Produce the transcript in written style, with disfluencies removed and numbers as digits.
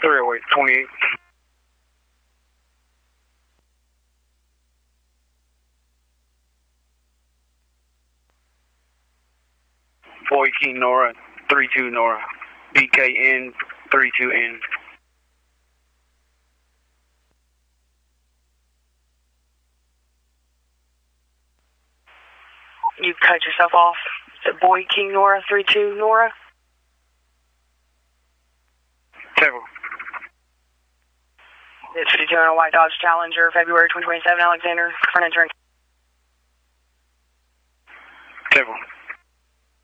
308, 28. Boy King Nora, 32 Nora. BKN, 32N. You cut yourself off. Is it Boy King Nora, 32 Nora? Several. It's 52 on a white Dodge Challenger, February 2027, Alexander, front entering.